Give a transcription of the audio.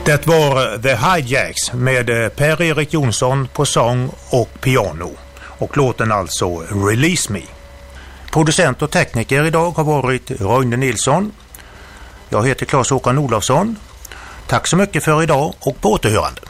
Det var The Hijacks med Per-Erik Jonsson på sång och piano. Och låten alltså Release Me. Producent och tekniker idag har varit Roine Nilsson. Jag heter Claes-Håkan Olofsson. Tack så mycket för idag och på återhörande.